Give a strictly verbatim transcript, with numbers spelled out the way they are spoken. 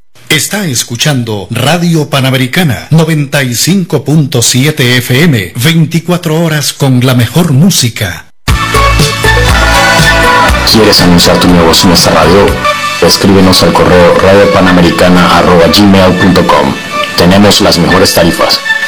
Está escuchando Radio Panamericana noventa y cinco punto siete F M, veinticuatro horas con la mejor música. ¿Quieres anunciar tu negocio en esta radio? Escríbenos al correo radio panamericana arroba gmail punto com. Tenemos las mejores tarifas.